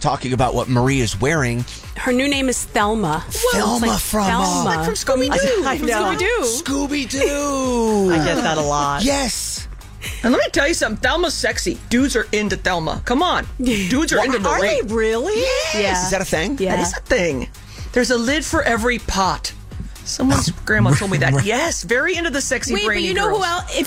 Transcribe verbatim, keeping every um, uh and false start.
talking about what Marie is wearing. Her new name is Thelma. Thelma like from, Thelma. uh, Like from Scooby-Doo. I know. Scooby-Doo. Scooby-Doo. I get that a lot. Yes. And let me tell you something. Thelma's sexy. Dudes are into Thelma. Come on. Dudes are into Are Marie. they really? Yes. Yeah. Is that a thing? Yeah. That is a thing. There's a lid for every pot. Someone's grandma told me that. Yes, very into the sexy Wait, but brainy you know girls. who else? If